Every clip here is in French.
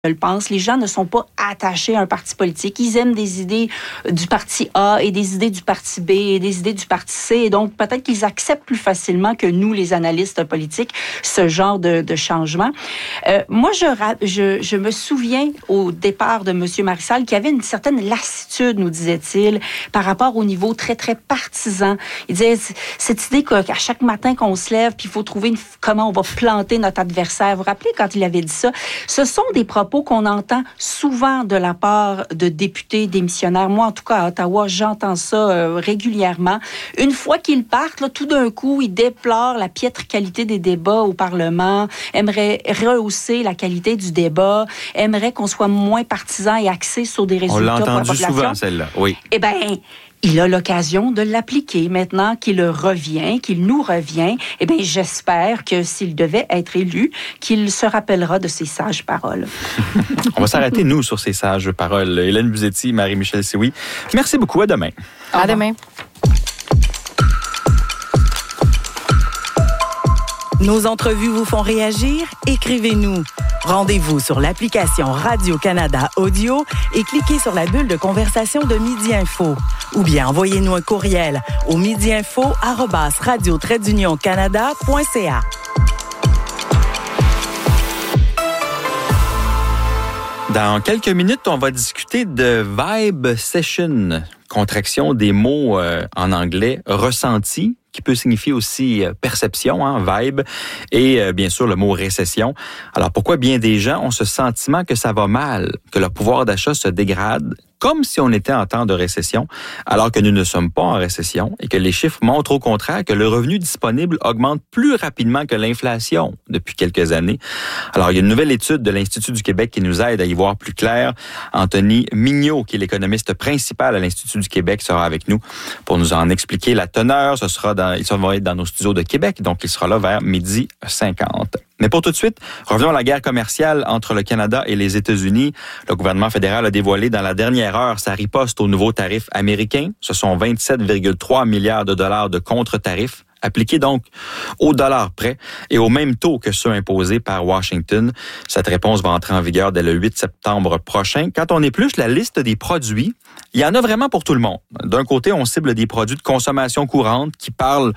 le pense. Les gens ne sont pas attachés à un parti politique. Ils aiment des idées du parti A et des idées du parti B et des idées du parti C. Et donc, peut-être qu'ils acceptent plus facilement que nous, les analystes politiques, ce genre de changement. Moi, je me souviens au départ de M. Marissal qu'il y avait une certaine lassitude, nous disait-il, par rapport au niveau très, très partisan. Il disait, cette idée qu'à chaque matin qu'on se lève, puis il faut trouver comment on va planter notre adversaire. Vous vous rappelez quand il avait dit ça? Ce sont des propos qu'on entend souvent de la part de députés démissionnaires. Moi, en tout cas, à Ottawa, j'entends ça régulièrement. Une fois qu'ils partent, là, tout d'un coup, ils déplorent la piètre qualité des débats au Parlement, aimeraient rehausser la qualité du débat, aimeraient qu'on soit moins partisan et axé sur des résultats. On l'a entendu pour la population. Souvent, celle-là, oui. Eh bien, il a l'occasion de l'appliquer maintenant qu'il nous revient. Eh bien, j'espère que s'il devait être élu, qu'il se rappellera de ces sages paroles. On va s'arrêter, nous, sur ces sages paroles. Hélène Buzzetti, Marie-Michel Sioui. Merci beaucoup. À demain. À demain. Nos entrevues vous font réagir? Écrivez-nous. Rendez-vous sur l'application Radio-Canada Audio et cliquez sur la bulle de conversation de Midi Info. Ou bien envoyez-nous un courriel au midiinfo@radio-canada.ca. Dans quelques minutes, on va discuter de Vibe Session, contraction des mots en anglais ressenti, qui peut signifier aussi perception, vibe, et bien sûr le mot récession. Alors pourquoi bien des gens ont ce sentiment que ça va mal, que leur pouvoir d'achat se dégrade, comme si on était en temps de récession, alors que nous ne sommes pas en récession et que les chiffres montrent au contraire que le revenu disponible augmente plus rapidement que l'inflation depuis quelques années. Alors, il y a une nouvelle étude de l'Institut du Québec qui nous aide à y voir plus clair. Anthony Mignot, qui est l'économiste principal à l'Institut du Québec, sera avec nous pour nous en expliquer la teneur. Il va être dans nos studios de Québec, donc il sera là vers 12h50. Mais pour tout de suite, revenons à la guerre commerciale entre le Canada et les États-Unis. Le gouvernement fédéral a dévoilé dans la dernière heure sa riposte aux nouveaux tarifs américains. Ce sont 27,3 milliards de dollars de contre-tarifs appliqués donc au dollar près et au même taux que ceux imposés par Washington. Cette réponse va entrer en vigueur dès le 8 septembre prochain. Quand on épluche la liste des produits, il y en a vraiment pour tout le monde. D'un côté, on cible des produits de consommation courante qui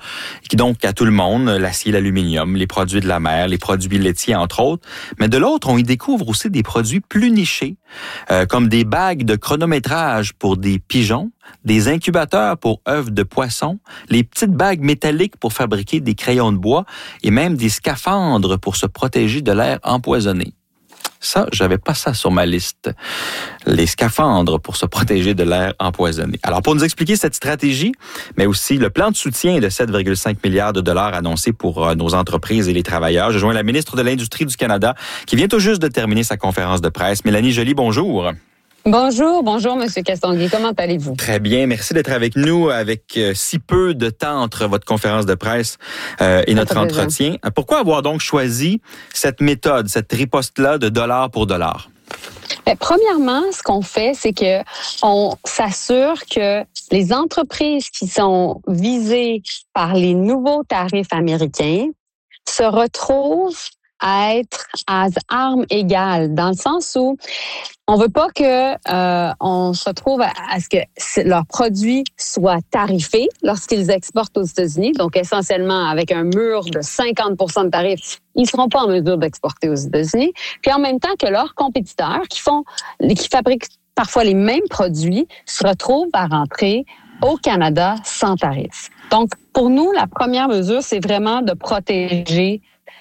donc à tout le monde, l'acier, l'aluminium, les produits de la mer, les produits laitiers, entre autres. Mais de l'autre, on y découvre aussi des produits plus nichés, comme des bagues de chronométrage pour des pigeons, des incubateurs pour œufs de poisson, les petites bagues métalliques pour fabriquer des crayons de bois et même des scaphandres pour se protéger de l'air empoisonné. Ça, j'avais pas ça sur ma liste. Les scaphandres pour se protéger de l'air empoisonné. Alors, pour nous expliquer cette stratégie, mais aussi le plan de soutien de 7,5 milliards de dollars annoncé pour nos entreprises et les travailleurs, je joins la ministre de l'Industrie du Canada qui vient tout juste de terminer sa conférence de presse. Mélanie Joly, bonjour. Bonjour, M. Castonguay. Comment allez-vous? Très bien. Merci d'être avec nous avec si peu de temps entre votre conférence de presse et notre entretien. Pourquoi avoir donc choisi cette méthode, cette riposte-là de dollar pour dollar? Premièrement, ce qu'on fait, c'est que on s'assure que les entreprises qui sont visées par les nouveaux tarifs américains se retrouvent à être à armes égales, dans le sens où on veut pas que on se retrouve à ce que leurs produits soient tarifés lorsqu'ils exportent aux États-Unis, donc essentiellement avec un mur de 50% de tarifs, ils seront pas en mesure d'exporter aux États-Unis, puis en même temps que leurs compétiteurs qui fabriquent parfois les mêmes produits se retrouvent à rentrer au Canada sans tarif. Donc pour nous, la première mesure, c'est vraiment de protéger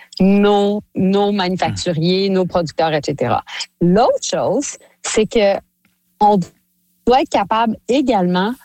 nos manufacturiers, nos producteurs, etc. L'autre chose, c'est que on doit être capable également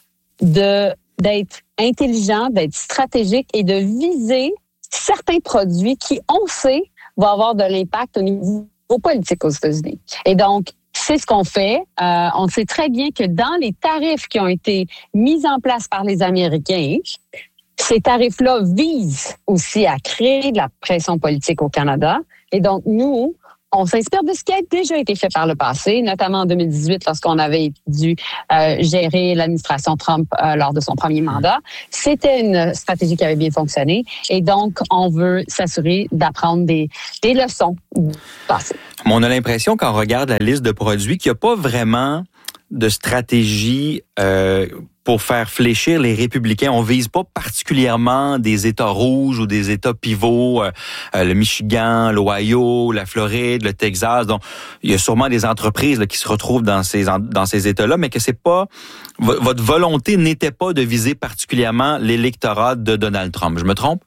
d'être intelligent, d'être stratégique et de viser certains produits qui, on sait, vont avoir de l'impact au niveau politique aux États-Unis. Et donc, c'est ce qu'on fait. On sait très bien que dans les tarifs qui ont été mis en place par les Américains, ces tarifs-là visent aussi à créer de la pression politique au Canada. Et donc, nous, on s'inspire de ce qui a déjà été fait par le passé, notamment en 2018 lorsqu'on avait dû gérer l'administration Trump lors de son premier mandat. C'était une stratégie qui avait bien fonctionné et donc on veut s'assurer d'apprendre des leçons du passé. On a l'impression quand on regarde la liste de produits qu'il n'y a pas vraiment de stratégie pour faire fléchir les républicains. On vise pas particulièrement des États rouges ou des États pivots, le Michigan, l'Ohio, la Floride, le Texas. Donc, il y a sûrement des entreprises là, qui se retrouvent dans ces États-là, mais que c'est pas votre volonté n'était pas de viser particulièrement l'électorat de Donald Trump. Je me trompe?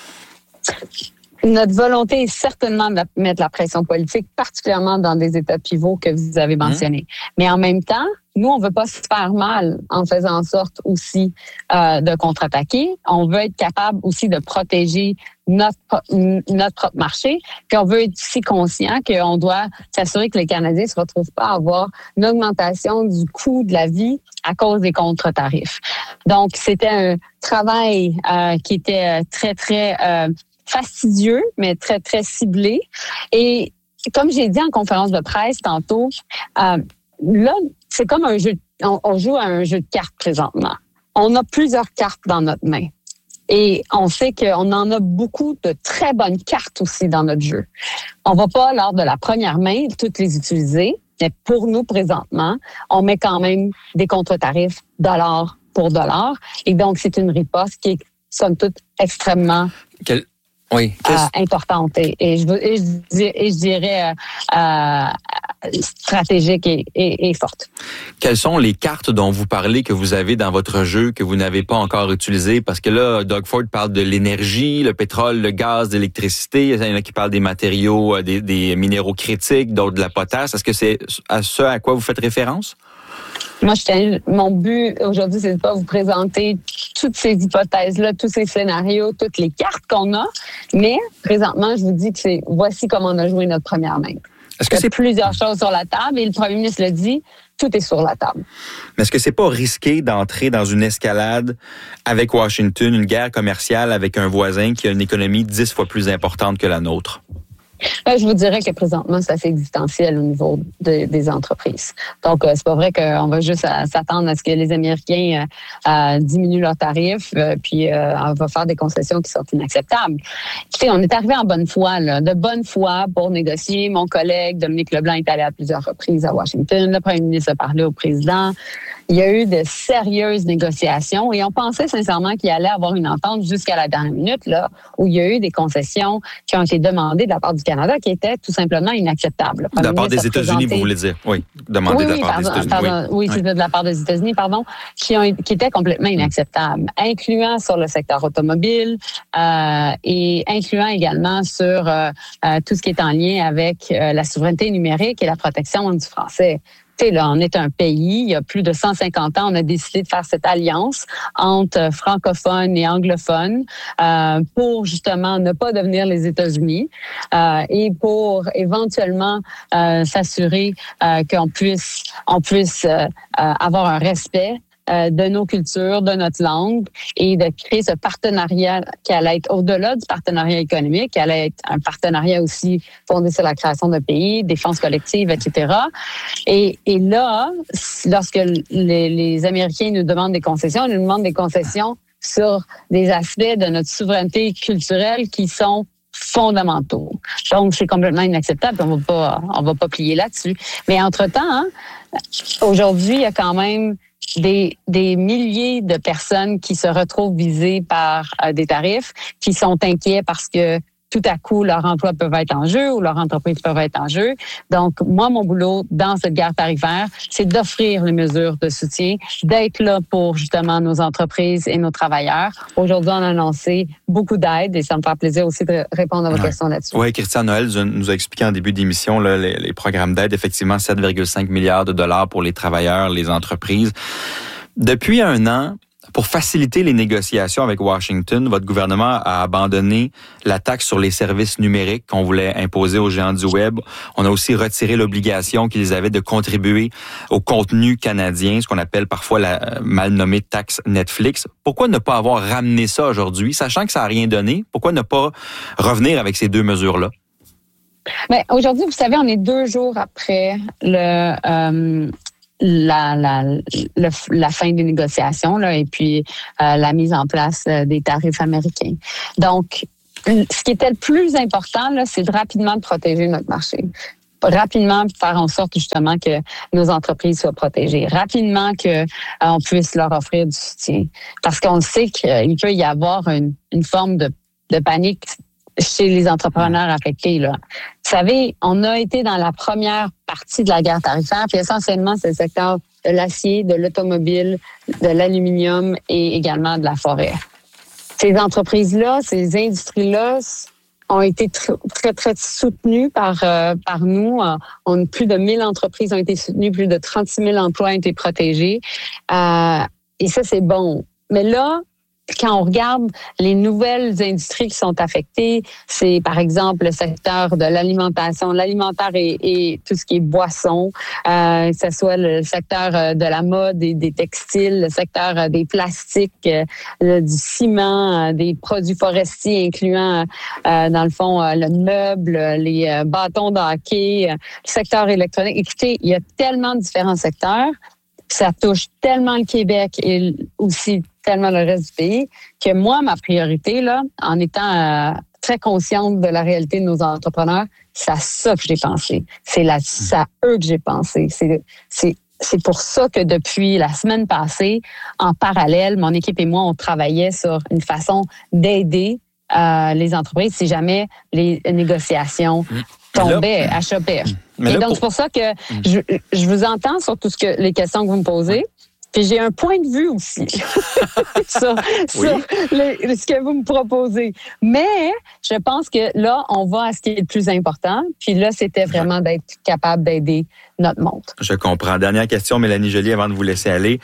Notre volonté est certainement de mettre la pression politique, particulièrement dans des États pivots que vous avez mentionnés. Mais en même temps, nous, on veut pas se faire mal en faisant en sorte aussi de contre-attaquer. On veut être capable aussi de protéger notre propre marché. Puis on veut être aussi conscient qu'on doit s'assurer que les Canadiens se retrouvent pas à avoir une augmentation du coût de la vie à cause des contre-tarifs. Donc, c'était un travail qui était très, très fastidieux, mais très, très ciblé. Et comme j'ai dit en conférence de presse tantôt, là, c'est comme un jeu, on joue à un jeu de cartes présentement. On a plusieurs cartes dans notre main. Et on sait qu'on en a beaucoup de très bonnes cartes aussi dans notre jeu. On va pas, lors de la première main, toutes les utiliser, mais pour nous, présentement, on met quand même des contre-tarifs dollar pour dollar. Et donc, c'est une riposte qui est, somme toute, extrêmement importante et je dirais stratégique et forte. Quelles sont les cartes dont vous parlez que vous avez dans votre jeu que vous n'avez pas encore utilisées? Parce que là, Doug Ford parle de l'énergie, le pétrole, le gaz, l'électricité. Il y en a qui parlent des matériaux, des minéraux critiques, d'autres de la potasse. Est-ce que c'est à ce à quoi vous faites référence? Moi, mon but aujourd'hui, c'est de pas vous présenter toutes ces hypothèses-là, tous ces scénarios, toutes les cartes qu'on a, mais présentement, je vous dis que voici comment on a joué notre première main. Est-ce que il y a plusieurs choses sur la table et le premier ministre le dit, tout est sur la table. Mais est-ce que c'est pas risqué d'entrer dans une escalade avec Washington, une guerre commerciale avec un voisin qui a une économie 10 fois plus importante que la nôtre? Je vous dirais que présentement, c'est assez existentiel au niveau des entreprises. Donc, c'est pas vrai qu'on va juste s'attendre à ce que les Américains diminuent leurs tarifs, puis on va faire des concessions qui sont inacceptables. Écoutez, on est arrivé en bonne foi, là, de bonne foi pour négocier. Mon collègue Dominique Leblanc est allé à plusieurs reprises à Washington. Le premier ministre a parlé au président. Il y a eu de sérieuses négociations et on pensait sincèrement qu'il allait avoir une entente jusqu'à la dernière minute, là, où il y a eu des concessions qui ont été demandées de la part du Canada qui étaient tout simplement inacceptables. De la part des États-Unis, vous voulez dire? Oui, demandées de la part des États-Unis. Oui, c'était de la part des États-Unis, qui étaient complètement inacceptables, incluant sur le secteur automobile et incluant également sur tout ce qui est en lien avec la souveraineté numérique et la protection du français. Là, on est un pays, il y a plus de 150 ans, on a décidé de faire cette alliance entre francophones et anglophones pour justement ne pas devenir les États-Unis et pour éventuellement s'assurer qu'on puisse avoir un respect de nos cultures, de notre langue et de créer ce partenariat qui allait être au-delà du partenariat économique, qui allait être un partenariat aussi fondé sur la création de pays, défense collective, etc. Et là, lorsque les Américains nous demandent des concessions, ils nous demandent des concessions sur des aspects de notre souveraineté culturelle qui sont fondamentaux. Donc, c'est complètement inacceptable. On va pas plier là-dessus. Mais entre-temps, aujourd'hui, il y a quand même des milliers de personnes qui se retrouvent visées par des tarifs, qui sont inquiets parce que tout à coup, leur emploi peut être en jeu ou leur entreprise peut être en jeu. Donc, moi, mon boulot dans cette guerre tarifaire, c'est d'offrir les mesures de soutien, d'être là pour justement nos entreprises et nos travailleurs. Aujourd'hui, on a annoncé beaucoup d'aide et ça me fait plaisir aussi de répondre à vos questions là-dessus. Oui, Christian Noël nous a expliqué en début d'émission là, les programmes d'aide, effectivement 7,5 milliards de dollars pour les travailleurs, les entreprises. Depuis un an, pour faciliter les négociations avec Washington, votre gouvernement a abandonné la taxe sur les services numériques qu'on voulait imposer aux géants du Web. On a aussi retiré l'obligation qu'ils avaient de contribuer au contenu canadien, ce qu'on appelle parfois la mal nommée taxe Netflix. Pourquoi ne pas avoir ramené ça aujourd'hui, sachant que ça n'a rien donné? Pourquoi ne pas revenir avec ces deux mesures-là? Mais aujourd'hui, vous savez, on est 2 jours après la fin des négociations là, et puis la mise en place des tarifs américains. Donc, ce qui était le plus important, là, c'est rapidement de protéger notre marché. Rapidement faire en sorte justement que nos entreprises soient protégées. Rapidement qu'on puisse leur offrir du soutien. Parce qu'on sait qu'il peut y avoir une forme de panique chez les entrepreneurs affectés. Là. Vous savez, on a été dans la première partie de la guerre tarifaire, puis essentiellement, c'est le secteur de l'acier, de l'automobile, de l'aluminium et également de la forêt. Ces entreprises-là, ces industries-là ont été très, très soutenues par nous. Plus de 1000 entreprises ont été soutenues, plus de 36 000 emplois ont été protégés. Et ça, c'est bon. Mais là, quand on regarde les nouvelles industries qui sont affectées, c'est par exemple le secteur de l'alimentation, l'alimentaire et tout ce qui est boisson, que ce soit le secteur de la mode et des textiles, le secteur des plastiques, du ciment, des produits forestiers incluant dans le fond le meuble, les bâtons de hockey, le secteur électronique. Écoutez, il y a tellement de différents secteurs, ça touche tellement le Québec et aussi tellement le reste du pays, que moi, ma priorité, là, en étant très consciente de la réalité de nos entrepreneurs, c'est à ça que j'ai pensé. C'est à eux que j'ai pensé. C'est pour ça que depuis la semaine passée, en parallèle, mon équipe et moi, on travaillait sur une façon d'aider les entreprises si jamais les négociations tombaient, achopaient. Et donc, c'est pour ça que je vous entends sur les questions que vous me posez. Puis j'ai un point de vue aussi sur ce que vous me proposez. Mais je pense que là, on va à ce qui est le plus important. Puis là, c'était vraiment d'être capable d'aider notre monde. Je comprends. Dernière question, Mélanie Joly, avant de vous laisser aller.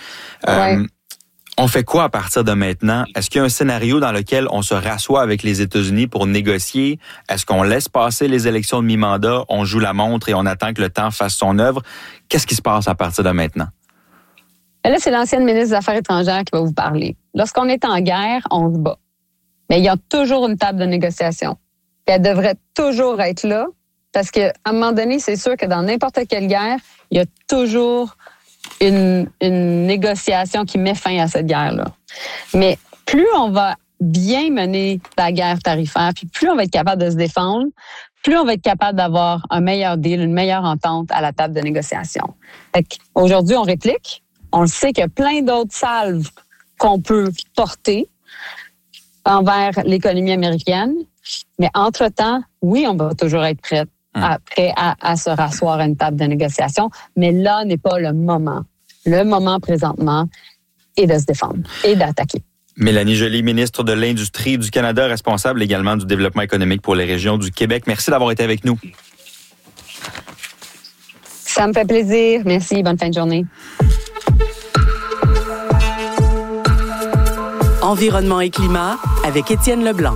On fait quoi à partir de maintenant? Est-ce qu'il y a un scénario dans lequel on se rassoit avec les États-Unis pour négocier? Est-ce qu'on laisse passer les élections de mi-mandat, on joue la montre et on attend que le temps fasse son œuvre? Qu'est-ce qui se passe à partir de maintenant? Là, c'est l'ancienne ministre des Affaires étrangères qui va vous parler. Lorsqu'on est en guerre, on se bat. Mais il y a toujours une table de négociation. Puis elle devrait toujours être là parce qu'à un moment donné, c'est sûr que dans n'importe quelle guerre, il y a toujours une négociation qui met fin à cette guerre-là. Mais plus on va bien mener la guerre tarifaire, puis plus on va être capable de se défendre, plus on va être capable d'avoir un meilleur deal, une meilleure entente à la table de négociation. Aujourd'hui, on réplique. On le sait qu'il y a plein d'autres salves qu'on peut porter envers l'économie américaine. Mais entre-temps, oui, on va toujours être prêt à se rasseoir à une table de négociation. Mais là n'est pas le moment. Le moment présentement est de se défendre et d'attaquer. Mélanie Joly, ministre de l'Industrie du Canada, responsable également du développement économique pour les régions du Québec. Merci d'avoir été avec nous. Ça me fait plaisir. Merci. Bonne fin de journée. Environnement et climat avec Étienne Leblanc.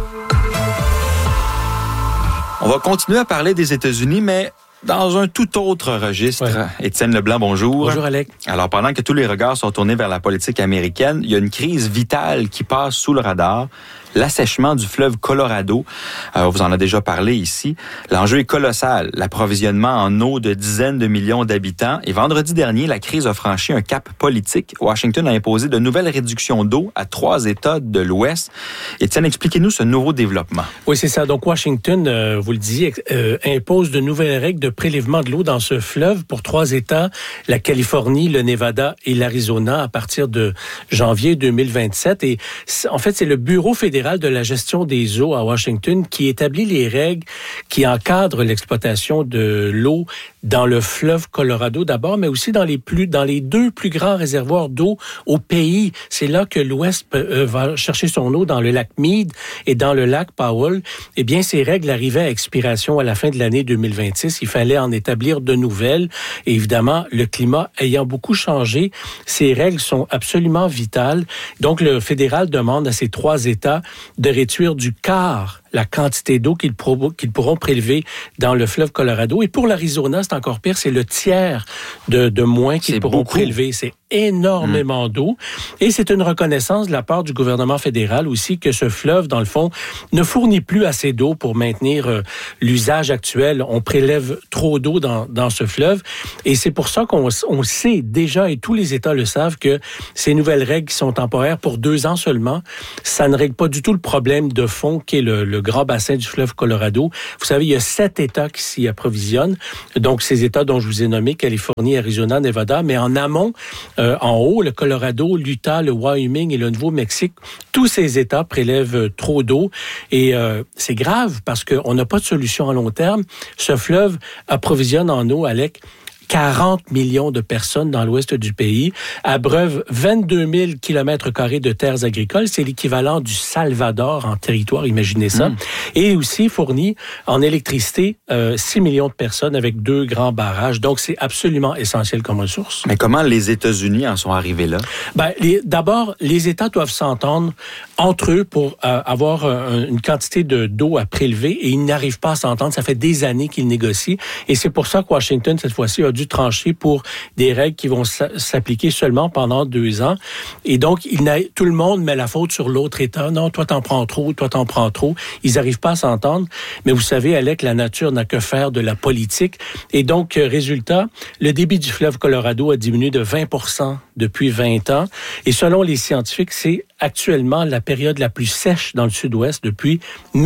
On va continuer à parler des États-Unis, mais dans un tout autre registre. Ouais. Étienne Leblanc, bonjour. Bonjour, Alec. Alors, pendant que tous les regards sont tournés vers la politique américaine, il y a une crise vitale qui passe sous le radar. L'assèchement du fleuve Colorado. On vous en a déjà parlé ici. L'enjeu est colossal. L'approvisionnement en eau de dizaines de millions d'habitants. Et vendredi dernier, la crise a franchi un cap politique. Washington a imposé de nouvelles réductions d'eau à 3 États de l'Ouest. Étienne, expliquez-nous ce nouveau développement. Oui, c'est ça. Donc, Washington, vous le disiez, impose de nouvelles règles de prélèvement de l'eau dans ce fleuve pour 3 États, la Californie, le Nevada et l'Arizona, à partir de janvier 2027. Et en fait, c'est le Bureau fédéral de la gestion des eaux à Washington qui établit les règles qui encadrent l'exploitation de l'eau dans le fleuve Colorado d'abord, mais aussi dans les 2 plus grands réservoirs d'eau au pays. C'est là que l'Ouest va chercher son eau, dans le lac Meade et dans le lac Powell. Eh bien, ces règles arrivaient à expiration à la fin de l'année 2026. Il fallait en établir de nouvelles. Et évidemment, le climat ayant beaucoup changé, ces règles sont absolument vitales. Donc, le fédéral demande à ces 3 États de réduire du quart la quantité d'eau qu'ils pourront prélever dans le fleuve Colorado. Et pour l'Arizona, c'est encore pire, c'est le tiers de moins qu'ils pourront prélever. C'est énormément d'eau. Et c'est une reconnaissance de la part du gouvernement fédéral aussi que ce fleuve, dans le fond, ne fournit plus assez d'eau pour maintenir l'usage actuel. On prélève trop d'eau dans ce fleuve. Et c'est pour ça qu'on sait déjà, et tous les États le savent, que ces nouvelles règles qui sont temporaires pour 2 ans seulement, ça ne règle pas du tout le problème de fond qui est le grand bassin du fleuve Colorado. Vous savez, il y a 7 États qui s'y approvisionnent. Donc, ces États dont je vous ai nommé, Californie, Arizona, Nevada, mais en amont, en haut, le Colorado, l'Utah, le Wyoming et le Nouveau-Mexique, tous ces États prélèvent trop d'eau. Et c'est grave parce qu'on n'a pas de solution à long terme. Ce fleuve approvisionne en eau, Alec, 40 millions de personnes dans l'ouest du pays, abreuve 22 000 km² de terres agricoles. C'est l'équivalent du Salvador en territoire, imaginez ça. Et aussi fournit en électricité 6 millions de personnes avec 2 grands barrages. Donc, c'est absolument essentiel comme ressource. Mais comment les États-Unis en sont arrivés là? D'abord, les États doivent s'entendre entre eux pour avoir une quantité d'eau à prélever et ils n'arrivent pas à s'entendre. Ça fait des années qu'ils négocient. Et c'est pour ça que Washington, cette fois-ci, a dû trancher pour des règles qui vont s'appliquer seulement pendant 2 ans. Et donc, tout le monde met la faute sur l'autre État. Non, toi, t'en prends trop, toi, t'en prends trop. Ils n'arrivent pas à s'entendre. Mais vous savez, Alec, la nature n'a que faire de la politique. Et donc, résultat, le débit du fleuve Colorado a diminué de 20% depuis 20 ans. Et selon les scientifiques, c'est actuellement la période la plus sèche dans le sud-ouest depuis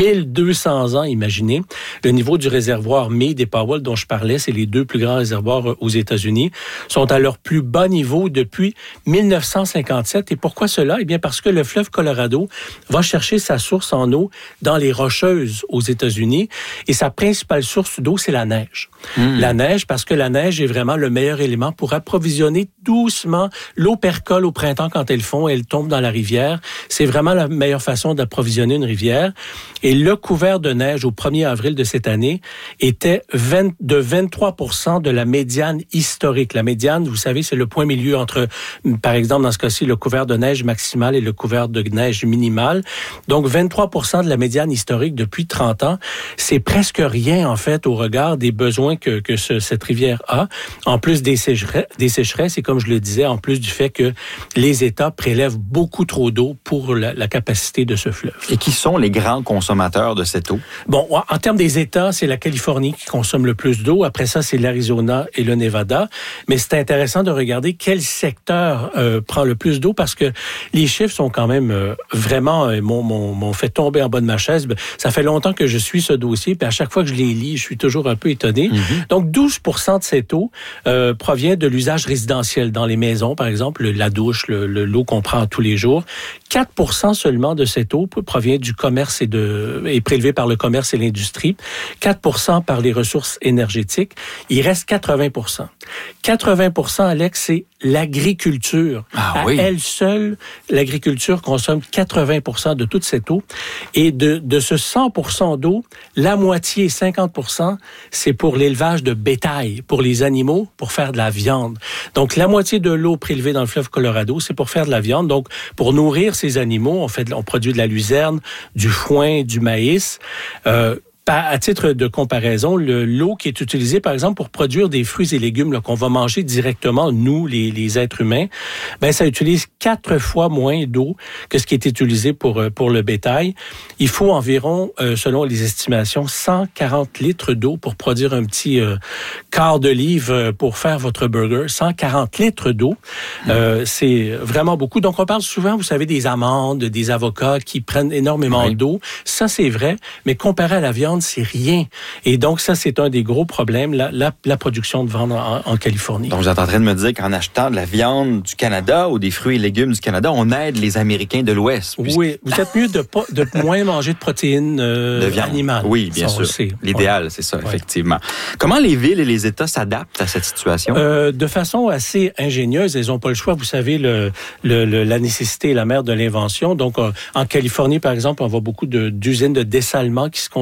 1200 ans, imaginez. Le niveau du réservoir Meade et Powell, dont je parlais, c'est les 2 plus grands réservoirs aux États-Unis, sont à leur plus bas niveau depuis 1957. Et pourquoi cela? Eh bien, parce que le fleuve Colorado va chercher sa source en eau dans les Rocheuses aux États-Unis. Et sa principale source d'eau, c'est la neige. La neige, parce que la neige est vraiment le meilleur élément pour approvisionner doucement. L'eau percole au printemps quand elle fond, elle tombe dans la rivière. C'est vraiment la meilleure façon d'approvisionner une rivière. Et le couvert de neige au 1er avril de cette année était de 23% de la médiane historique. La médiane, vous savez, c'est le point milieu entre, par exemple, dans ce cas-ci, le couvert de neige maximal et le couvert de neige minimal. Donc, 23% de la médiane historique depuis 30 ans. C'est presque rien, en fait, au regard des besoins que cette rivière a. En plus des sécheresses, et comme je le disais, en plus du fait que les États prélèvent beaucoup trop d'eau pour la capacité de ce fleuve. Et qui sont les grands consommateurs de cette eau? Bon, en termes des États, c'est la Californie qui consomme le plus d'eau. Après ça, c'est l'Arizona et le Nevada. Mais c'est intéressant de regarder quel secteur prend le plus d'eau parce que les chiffres sont quand même vraiment m'ont fait tomber en bas de ma chaise. Ça fait longtemps que je suis ce dossier, puis à chaque fois que je les lis, je suis toujours un peu étonné. Donc, 12% de cette eau provient de l'usage résidentiel dans les maisons, par exemple, la douche, l'eau qu'on prend tous les jours. 4% seulement de cette eau provient du commerce est prélevée par le commerce et l'industrie. 4% par les ressources énergétiques. Il reste 80%. 80%, Alex, c'est l'agriculture. À elle seule, l'agriculture consomme 80% de toute cette eau. Et de ce 100% d'eau, la moitié, 50%, c'est pour l'élevage de bétail, pour les animaux, pour faire de la viande. Donc, la moitié de l'eau prélevée dans le fleuve Colorado, c'est pour faire de la viande. Donc, pour nourrir ces animaux, on produit de la luzerne, du foin, du maïs. À titre de comparaison, l'eau qui est utilisée, par exemple, pour produire des fruits et légumes là, qu'on va manger directement, nous, les êtres humains, ça utilise 4 fois moins d'eau que ce qui est utilisé pour le bétail. Il faut environ, selon les estimations, 140 litres d'eau pour produire un petit quart de livre pour faire votre burger. 140 litres d'eau, c'est vraiment beaucoup. Donc, on parle souvent, vous savez, des amandes, des avocats qui prennent énormément d'eau. Ça, c'est vrai, mais comparé à la viande, c'est rien. Et donc, ça, c'est un des gros problèmes, la production de viande en Californie. Donc, vous êtes en train de me dire qu'en achetant de la viande du Canada ou des fruits et légumes du Canada, on aide les Américains de l'Ouest. Oui, vous êtes mieux de moins manger de protéines de viande animale. Oui, bien sûr. L'idéal, c'est ça, effectivement. Comment les villes et les États s'adaptent à cette situation? De façon assez ingénieuse. Elles n'ont pas le choix. Vous savez, la nécessité est la mère de l'invention. Donc, en Californie, par exemple, on voit beaucoup d'usines de dessalement qui se construisent. On va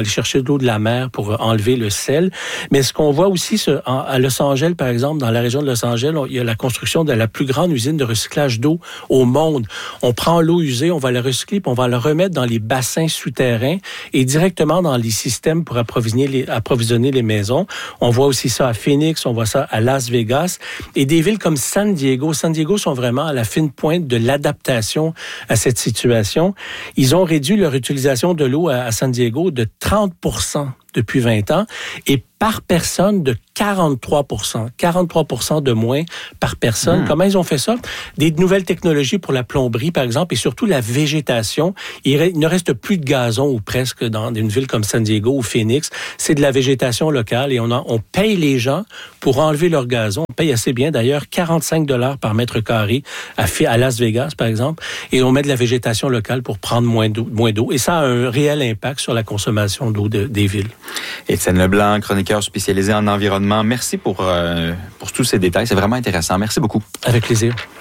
aller chercher de l'eau de la mer pour enlever le sel. Mais ce qu'on voit aussi à Los Angeles, par exemple, dans la région de Los Angeles, il y a la construction de la plus grande usine de recyclage d'eau au monde. On prend l'eau usée, on va la recycler, puis on va la remettre dans les bassins souterrains et directement dans les systèmes pour approvisionner les maisons. On voit aussi ça à Phoenix, on voit ça à Las Vegas. Et des villes comme San Diego sont vraiment à la fine pointe de l'adaptation à cette situation. Ils ont réduit leur utilisation de l'eau à San Diego de 30% depuis 20 ans et par personne de 43%. 43% de moins par personne. Comment ils ont fait ça? Des nouvelles technologies pour la plomberie, par exemple, et surtout la végétation. Il ne reste plus de gazon ou presque dans une ville comme San Diego ou Phoenix. C'est de la végétation locale et on paye les gens pour enlever leur gazon. On paye assez bien, d'ailleurs, 45$ par mètre carré à Las Vegas, par exemple, et on met de la végétation locale pour prendre moins d'eau. Et ça a un réel impact sur la consommation d'eau des villes. Étienne Leblanc, chroniqueur spécialisé en environnement. Merci pour tous ces détails. C'est vraiment intéressant. Merci beaucoup. Avec plaisir.